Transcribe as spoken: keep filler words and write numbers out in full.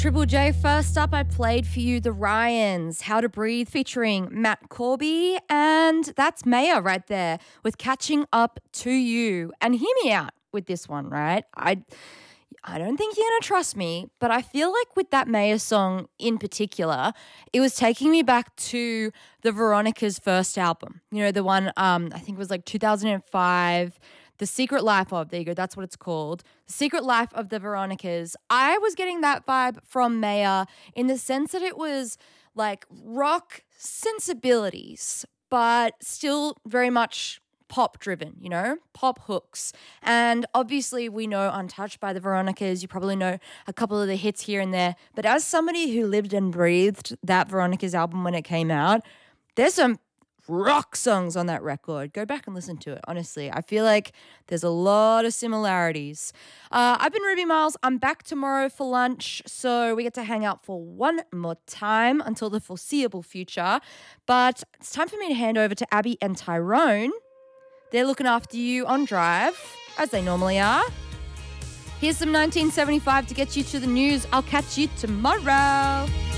Triple J, first up, I played for you the Ryans, How to Breathe featuring Matt Corby, and that's Maya right there with Catching Up to You. And hear me out with this one, right? I I don't think you're going to trust me, but I feel like with that Maya song in particular, it was taking me back to the Veronica's first album. You know, the one um, I think it was like two thousand five, The Secret Life of, there you go, that's what it's called. The Secret Life of the Veronicas. I was getting that vibe from Maya in the sense that it was like rock sensibilities, but still very much pop driven, you know, pop hooks. And obviously we know Untouched by the Veronicas. You probably know a couple of the hits here and there. But as somebody who lived and breathed that Veronicas album when it came out, there's some rock songs on that record. Go back and listen to it, honestly. I feel like there's a lot of similarities. Uh, I've been Ruby Miles. I'm back tomorrow for lunch, so we get to hang out for one more time until the foreseeable future. But it's time for me to hand over to Abby and Tyrone. They're looking after you on Drive, as they normally are. Here's some nineteen seventy-five to get you to the news. I'll catch you tomorrow.